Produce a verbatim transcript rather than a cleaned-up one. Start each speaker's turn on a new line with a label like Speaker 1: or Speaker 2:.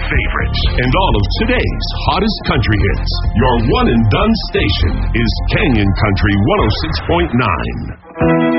Speaker 1: favorites and all of today's hottest country hits. Your one and done station is Canyon Country one oh six point nine.